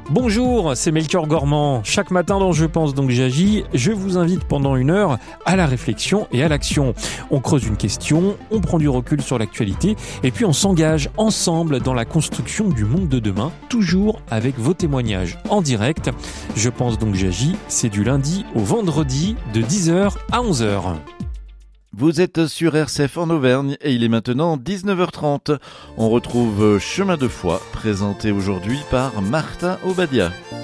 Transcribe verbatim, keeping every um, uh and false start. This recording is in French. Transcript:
Bonjour, c'est Melchior Gormand. Chaque matin dans Je pense donc j'agis, je vous invite pendant une heure à la réflexion et à l'action. On creuse une question, on prend du recul sur l'actualité et puis on s'engage ensemble dans la construction du monde de demain, toujours avec vos témoignages en direct. Je pense donc j'agis, c'est du lundi au vendredi de dix heures à onze heures. Vous êtes sur R C F en Auvergne et il est maintenant dix-neuf heures trente. On retrouve Chemin de foi, présenté aujourd'hui par Martin Obadia.